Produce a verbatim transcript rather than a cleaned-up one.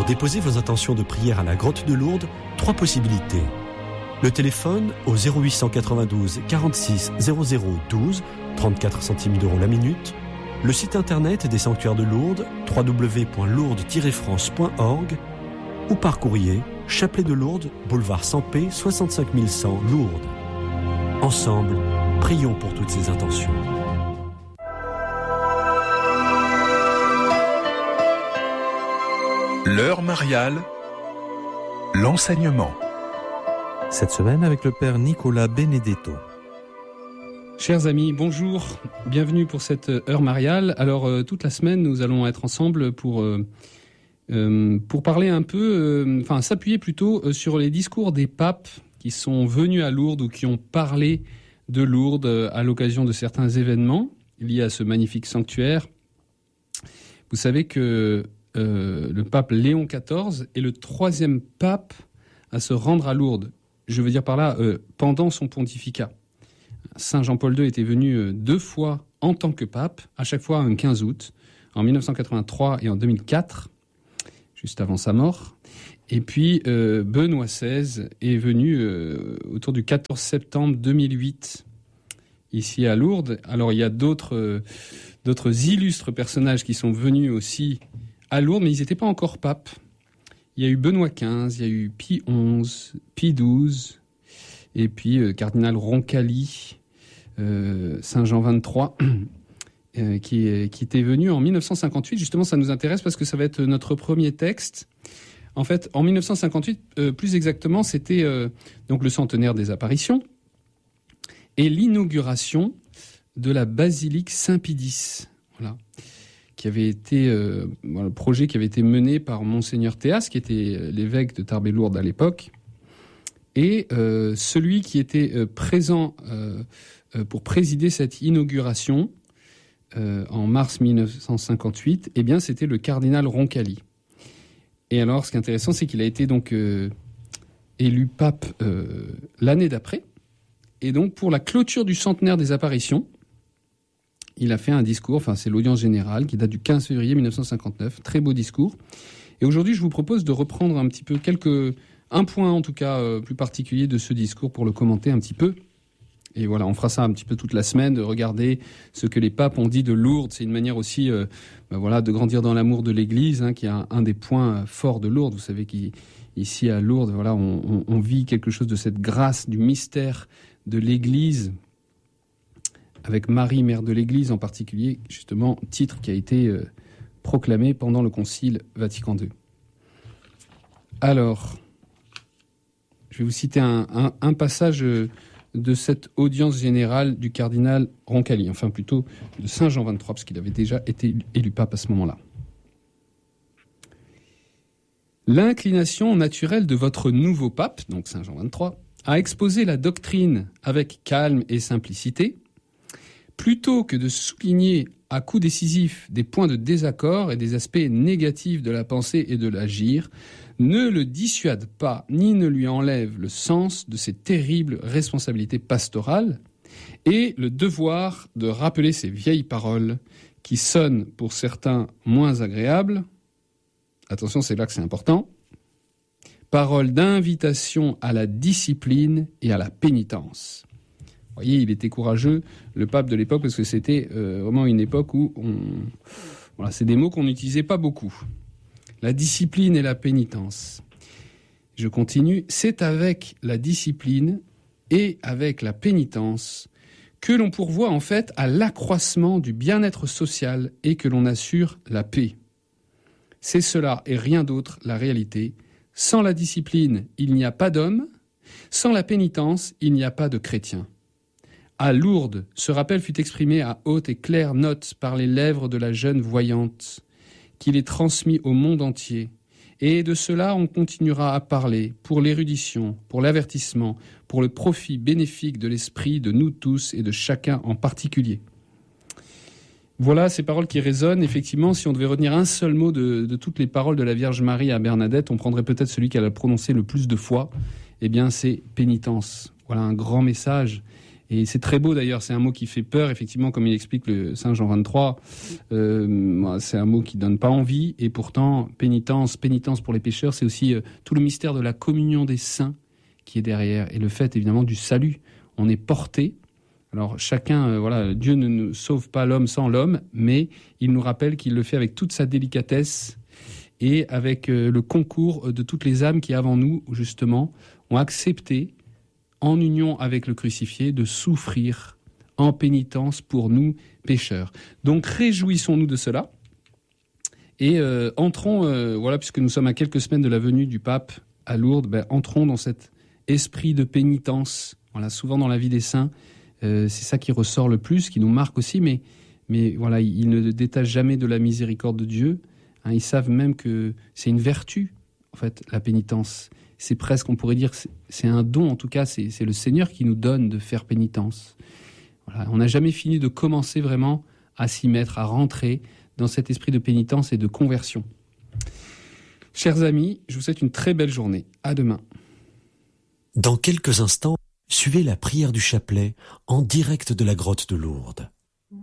déposer vos intentions de prière à la grotte de Lourdes, trois possibilités. Le téléphone au zéro huit cent quatre-vingt-douze quarante-six zéro zéro douze, trente-quatre centimes d'euros la minute. Le site internet des sanctuaires de Lourdes, w w w point lourdes tiret france point org, ou par courrier, Chapelet de Lourdes, boulevard Sampé, soixante-cinq mille cent Lourdes. Ensemble, prions pour toutes ces intentions. L'heure mariale, l'enseignement. Cette semaine avec le Père Nicolas Benedetto. Chers amis, bonjour, bienvenue pour cette heure mariale. Alors euh, toute la semaine, nous allons être ensemble pour euh, euh, pour parler un peu, euh, enfin s'appuyer plutôt euh, sur les discours des papes qui sont venus à Lourdes ou qui ont parlé de Lourdes euh, à l'occasion de certains événements liés à ce magnifique sanctuaire. Vous savez que euh, le pape Léon quatorze est le troisième pape à se rendre à Lourdes. Je veux dire par là, euh, pendant son pontificat. Saint Jean-Paul deux était venu deux fois en tant que pape, à chaque fois un quinze août, en dix-neuf cent quatre-vingt-trois et en deux mille quatre, juste avant sa mort. Et puis euh, Benoît seize est venu euh, autour du quatorze septembre deux mille huit, ici à Lourdes. Alors il y a d'autres, euh, d'autres illustres personnages qui sont venus aussi à Lourdes, mais ils n'étaient pas encore papes. Il y a eu Benoît quinze, il y a eu Pie onze, Pie douze, et puis euh, cardinal Roncalli, euh, Saint Jean vingt-trois, euh, qui, qui était venu en dix-neuf cent cinquante-huit. Justement, ça nous intéresse parce que ça va être notre premier texte. En fait, en dix-neuf cent cinquante-huit, euh, plus exactement, c'était euh, donc le centenaire des apparitions et l'inauguration de la basilique Saint-Pie X. Voilà. Qui avait été euh, le projet qui avait été mené par Monseigneur Théas, qui était l'évêque de Tarbes-et-Lourdes à l'époque, et euh, celui qui était euh, présent euh, euh, pour présider cette inauguration euh, en mars dix-neuf cent cinquante-huit, eh bien c'était le cardinal Roncalli. Et alors, ce qui est intéressant, c'est qu'il a été donc euh, élu pape euh, l'année d'après, et donc pour la clôture du centenaire des apparitions. Il a fait un discours, enfin c'est l'audience générale qui date du quinze février dix-neuf cent cinquante-neuf, très beau discours. Et aujourd'hui, je vous propose de reprendre un petit peu quelques, un point en tout cas euh, plus particulier de ce discours pour le commenter un petit peu. Et voilà, on fera ça un petit peu toute la semaine, de regarder ce que les papes ont dit de Lourdes. C'est une manière aussi, euh, ben voilà, de grandir dans l'amour de l'Église, hein, qui est un, un des points forts de Lourdes. Vous savez qu'ici à Lourdes, voilà, on, on, on vit quelque chose de cette grâce, du mystère de l'Église, avec Marie, mère de l'Église en particulier, justement, titre qui a été euh, proclamé pendant le Concile Vatican deux. Alors, je vais vous citer un, un, un passage de cette audience générale du cardinal Roncalli, enfin plutôt de Saint Jean vingt-trois, parce qu'il avait déjà été élu pape à ce moment-là. L'inclination naturelle de votre nouveau pape, donc Saint Jean vingt-trois, a exposé la doctrine avec calme et simplicité, plutôt que de souligner à coup décisif des points de désaccord et des aspects négatifs de la pensée et de l'agir, ne le dissuade pas ni ne lui enlève le sens de ses terribles responsabilités pastorales et le devoir de rappeler ces vieilles paroles qui sonnent pour certains moins agréables. Attention, c'est là que c'est important. Paroles d'invitation à la discipline et à la pénitence. Vous voyez, il était courageux, le pape de l'époque, parce que c'était euh, vraiment une époque où on... voilà, c'est des mots qu'on n'utilisait pas beaucoup. La discipline et la pénitence. Je continue. C'est avec la discipline et avec la pénitence que l'on pourvoit en fait à l'accroissement du bien-être social et que l'on assure la paix. C'est cela et rien d'autre la réalité. Sans la discipline, il n'y a pas d'homme. Sans la pénitence, il n'y a pas de chrétien. À Lourdes, ce rappel fut exprimé à haute et claire note par les lèvres de la jeune voyante, qui les transmit au monde entier. Et de cela, on continuera à parler pour l'érudition, pour l'avertissement, pour le profit bénéfique de l'esprit de nous tous et de chacun en particulier. Voilà ces paroles qui résonnent. Effectivement, si on devait retenir un seul mot de, de toutes les paroles de la Vierge Marie à Bernadette, on prendrait peut-être celui qu'elle a prononcé le plus de fois. Eh bien, c'est pénitence. Voilà un grand message. Et c'est très beau d'ailleurs, c'est un mot qui fait peur, effectivement, comme il explique le Saint Jean vingt-trois. Euh, c'est un mot qui donne pas envie, et pourtant, pénitence, pénitence pour les pécheurs, c'est aussi euh, tout le mystère de la communion des saints qui est derrière, et le fait évidemment du salut. On est porté. Alors chacun, euh, voilà, Dieu ne nous sauve pas l'homme sans l'homme, mais il nous rappelle qu'il le fait avec toute sa délicatesse et avec euh, le concours de toutes les âmes qui, avant nous, justement, ont accepté, en union avec le crucifié, de souffrir en pénitence pour nous pécheurs. Donc réjouissons-nous de cela et euh, entrons, euh, voilà, puisque nous sommes à quelques semaines de la venue du pape à Lourdes, ben, entrons dans cet esprit de pénitence. Voilà, souvent dans la vie des saints, euh, c'est ça qui ressort le plus, qui nous marque aussi, mais, mais voilà, ils ne détachent jamais de la miséricorde de Dieu. Hein, ils savent même que c'est une vertu, en fait, la pénitence. C'est presque, on pourrait dire, c'est, c'est un don, en tout cas, c'est, c'est le Seigneur qui nous donne de faire pénitence. Voilà, on n'a jamais fini de commencer vraiment à s'y mettre, à rentrer dans cet esprit de pénitence et de conversion. Chers amis, je vous souhaite une très belle journée. À demain. Dans quelques instants, suivez la prière du chapelet en direct de la grotte de Lourdes.